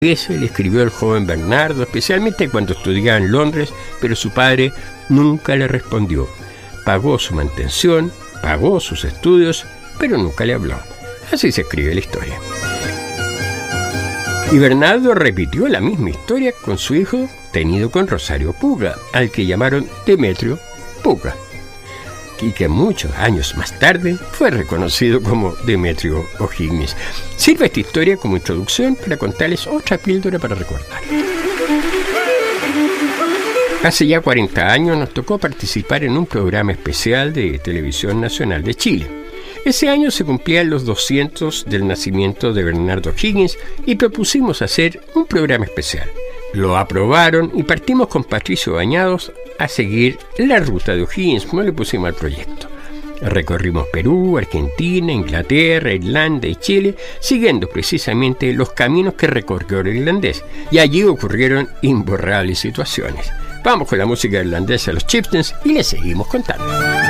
Eso le escribió el joven Bernardo, especialmente cuando estudiaba en Londres, pero su padre nunca le respondió. Pagó su mantención, pagó sus estudios, pero nunca le habló. Así se escribe la historia. Y Bernardo repitió la misma historia con su hijo, tenido con Rosario Puga, al que llamaron Demetrio Puga, y que muchos años más tarde fue reconocido como Demetrio O'Higgins. Sirve esta historia como introducción para contarles otra píldora para recordar. Hace ya 40 años nos tocó participar en un programa especial de Televisión Nacional de Chile. Ese año se cumplían los 200 del nacimiento de Bernardo O'Higgins y propusimos hacer un programa especial. Lo aprobaron y partimos con Patricio Bañados a seguir la ruta de O'Higgins, como le pusimos al proyecto. Recorrimos Perú, Argentina, Inglaterra, Irlanda y Chile, siguiendo precisamente los caminos que recorrió el irlandés, y allí ocurrieron imborrables situaciones. Vamos con la música irlandesa de los Chieftains y les seguimos contando.